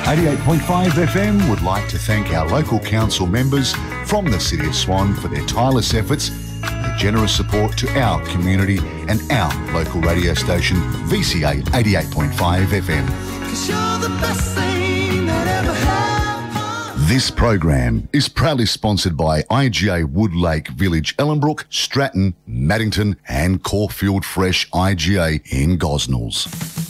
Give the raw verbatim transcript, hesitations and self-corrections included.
eighty-eight point five F M would like to thank our local council members from the City of Swan for their tireless efforts and their generous support to our community and our local radio station, V C A eighty-eight point five F M. 'Cause you're the best thing that ever happened. This program is proudly sponsored by I G A Woodlake Village, Ellenbrook, Stratton, Maddington and Caulfield Fresh I G A in Gosnells.